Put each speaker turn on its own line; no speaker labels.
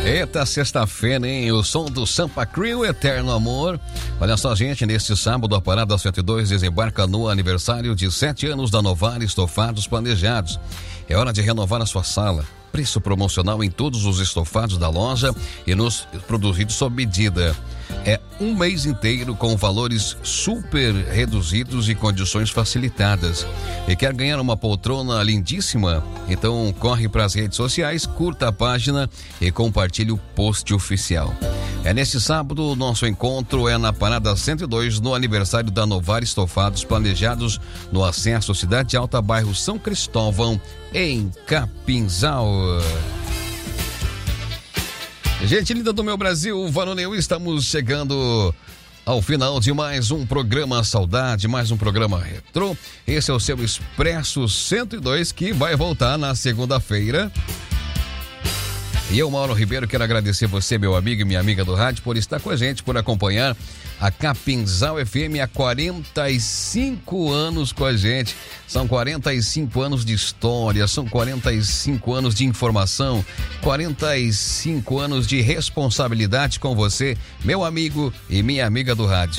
Eita, sexta-feira, hein? O som do Sampa Crio, Eterno Amor. Olha só, gente, neste sábado, a Parada 102 desembarca no aniversário de 7 anos da Novar Estofados Planejados. É hora de renovar a sua sala. Preço promocional em todos os estofados da loja e nos produzidos sob medida. É um mês inteiro com valores super reduzidos e condições facilitadas. E quer ganhar uma poltrona lindíssima? Então corre para as redes sociais, curta a página e compartilhe o post oficial. É neste sábado, o nosso encontro é na Parada 102, no aniversário da Novar Estofados Planejados, no acesso à Cidade Alta, bairro São Cristóvão, em Capinzal. Gente linda do meu Brasil, varonil, estamos chegando ao final de mais um programa Saudade, mais um programa retrô. Esse é o seu Expresso 102, que vai voltar na segunda-feira. E eu, Mauro Ribeiro, quero agradecer você, meu amigo e minha amiga do rádio, por estar com a gente, por acompanhar a Capinzal FM há 45 anos com a gente. São 45 anos de história, são 45 anos de informação, 45 anos de responsabilidade com você, meu amigo e minha amiga do rádio.